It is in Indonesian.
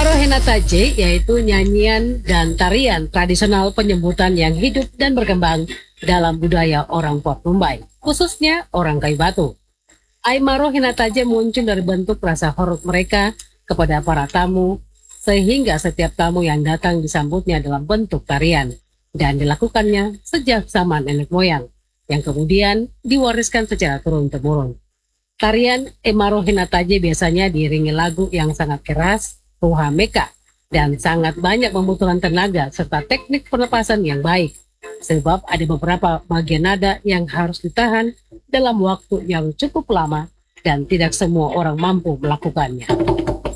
Hinataje yaitu nyanyian dan tarian tradisional penyambutan yang hidup dan berkembang dalam budaya orang Port Mumbai, khususnya orang kayu batu. Hinataje muncul dari bentuk rasa hormat mereka kepada para tamu, sehingga setiap tamu yang datang disambutnya dalam bentuk tarian, dan dilakukannya sejak zaman nenek moyang, yang kemudian diwariskan secara turun-temurun. Tarian Hinataje biasanya diiringi lagu yang sangat keras, Tuha Meka, dan sangat banyak membutuhkan tenaga serta teknik pernapasan yang baik, sebab ada beberapa bagian nada yang harus ditahan dalam waktu yang cukup lama dan tidak semua orang mampu melakukannya.